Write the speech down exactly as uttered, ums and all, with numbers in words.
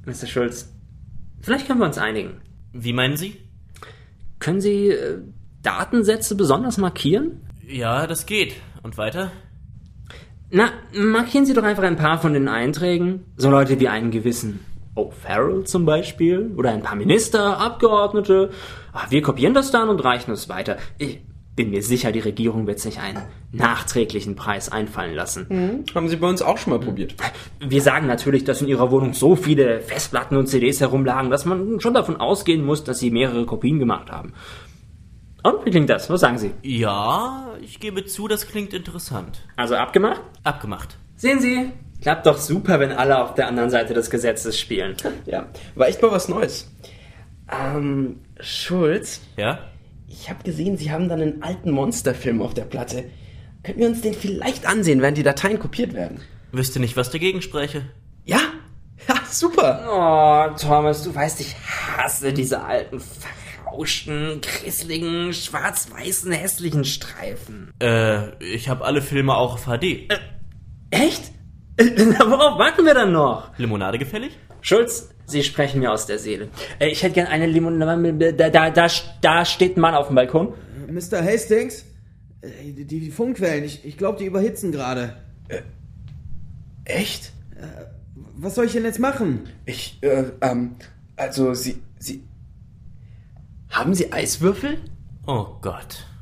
Mister Schulz, vielleicht können wir uns einigen. Wie meinen Sie? Können Sie äh, Datensätze besonders markieren? Ja, das geht. Und weiter? Na, markieren Sie doch einfach ein paar von den Einträgen. So Leute wie einen gewissen O'Farrell zum Beispiel. Oder ein paar Minister, Abgeordnete. Ach, wir kopieren das dann und reichen es weiter. Ich bin mir sicher, die Regierung wird sich einen nachträglichen Preis einfallen lassen. Mhm. Haben Sie bei uns auch schon mal probiert? Wir sagen natürlich, dass in Ihrer Wohnung so viele Festplatten und C Ds herumlagen, dass man schon davon ausgehen muss, dass Sie mehrere Kopien gemacht haben. Und wie klingt das? Was sagen Sie? Ja, ich gebe zu, das klingt interessant. Also abgemacht? Abgemacht. Sehen Sie, klappt doch super, wenn alle auf der anderen Seite des Gesetzes spielen. Ja, war echt mal was Neues. Ähm, Schulz? Ja? Ich habe gesehen, Sie haben dann einen alten Monsterfilm auf der Platte. Könnten wir uns den vielleicht ansehen, während die Dateien kopiert werden? Wüsste nicht, was dagegen spräche. Ja? Ja, super! Oh, Thomas, du weißt, ich hasse diese alten, verrauschten, grisseligen, schwarz-weißen, hässlichen Streifen. Äh, ich habe alle Filme auch auf H D. Äh, echt? Worauf warten wir dann noch? Limonade gefällig? Schulz, Sie sprechen mir aus der Seele. Äh, ich hätte gern eine Limonade. Da, da, da, da steht ein Mann auf dem Balkon. Mister Hastings? Äh, Die, die Funkquellen, ich, ich glaube, die überhitzen gerade. Äh, echt? Äh, was soll ich denn jetzt machen? Ich, äh, ähm, also Sie, Sie... Haben Sie Eiswürfel? Oh Gott.